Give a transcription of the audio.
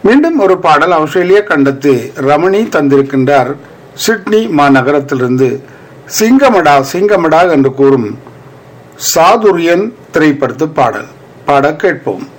மீண்டும் ஒரு பாடல் ஆஸ்திரேலிய கண்டத்து ரமணி தந்திருக்கின்றார். சிட்னி மாநகரத்திலிருந்து சிங்கமடா சிங்கமடா என்று கூறும் சாதுரியன் திரைப்படத்து பாடல் பாட கேட்போம்.